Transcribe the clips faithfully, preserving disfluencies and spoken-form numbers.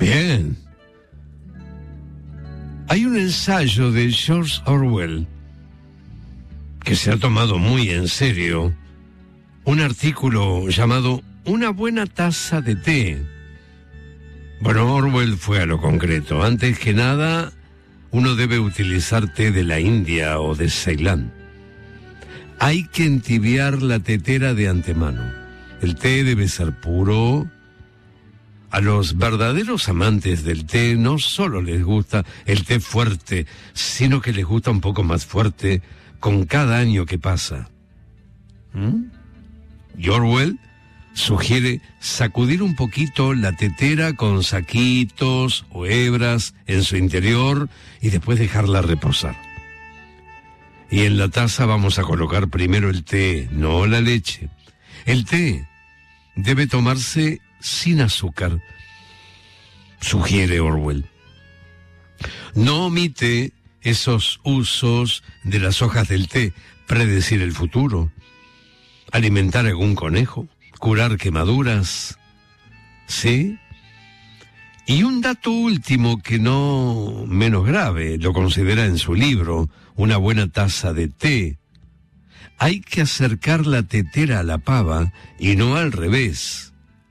Bien. Hay un ensayo de George Orwell que se ha tomado muy en serio, un artículo llamado Una buena taza de té. Bueno, Orwell fue a lo concreto. Antes que nada, uno debe utilizar té de la India o de Ceilán. Hay que entibiar la tetera de antemano. El té debe ser puro. A los verdaderos amantes del té no solo les gusta el té fuerte, sino que les gusta un poco más fuerte con cada año que pasa. ¿Mm? Y Orwell sugiere sacudir un poquito la tetera con saquitos o hebras en su interior y después dejarla reposar. Y en la taza vamos a colocar primero el té, no la leche. El té debe tomarse sin azúcar, sugiere Orwell. No omite esos usos de las hojas del té: predecir el futuro, alimentar algún conejo, curar quemaduras. ¿Sí? Y un dato último que no menos grave, lo considera en su libro, Una buena taza de té. Hay que acercar la tetera a la pava y no al revés.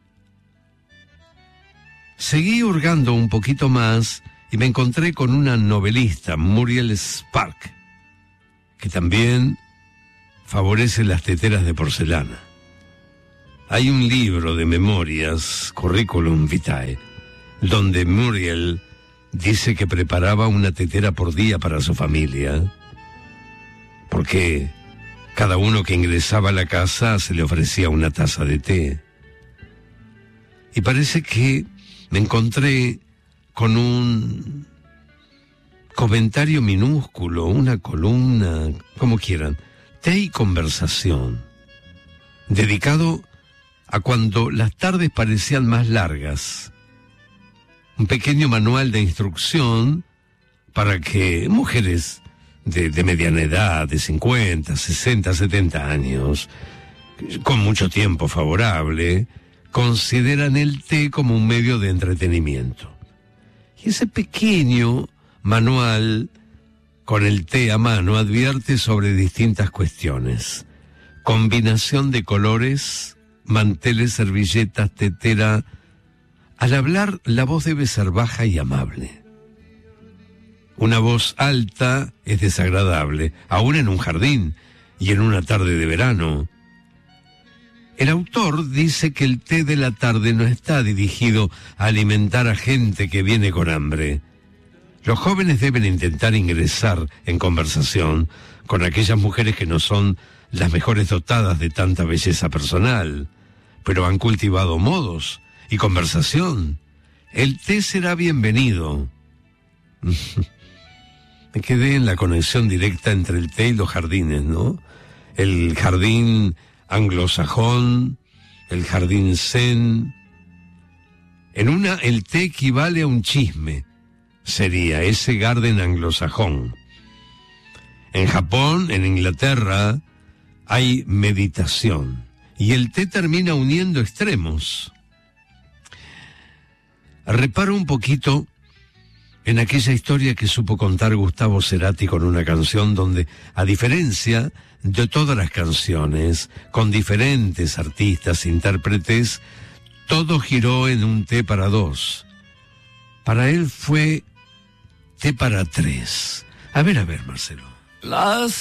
Seguí hurgando un poquito más y me encontré con una novelista, Muriel Spark, que también favorece las teteras de porcelana. Hay un libro de memorias, Curriculum Vitae, donde Muriel dice que preparaba una tetera por día para su familia, porque cada uno que ingresaba a la casa se le ofrecía una taza de té. Y parece que me encontré con un comentario minúsculo, una columna, como quieran, té y conversación, dedicado a cuando las tardes parecían más largas. Un pequeño manual de instrucción para que mujeres de, de mediana edad, de cincuenta, sesenta, setenta años, con mucho tiempo favorable, consideran el té como un medio de entretenimiento. Y ese pequeño manual con el té a mano advierte sobre distintas cuestiones: combinación de colores, manteles, servilletas, tetera. Al hablar, la voz debe ser baja y amable. Una voz alta es desagradable, aún en un jardín y en una tarde de verano. El autor dice que el té de la tarde no está dirigido a alimentar a gente que viene con hambre. Los jóvenes deben intentar ingresar en conversación con aquellas mujeres que no son las mejores dotadas de tanta belleza personal, pero han cultivado modos y conversación. El té será bienvenido. Me quedé en la conexión directa entre el té y los jardines, ¿no? El jardín anglosajón, el jardín zen. En una, el té equivale a un chisme. Sería ese garden anglosajón. En Japón, en Inglaterra, hay meditación. Y el té termina uniendo extremos. Reparo un poquito en aquella historia que supo contar Gustavo Cerati con una canción donde, a diferencia de todas las canciones, con diferentes artistas, intérpretes, todo giró en un té para dos. Para él fue té para tres. A ver, a ver, Marcelo. Las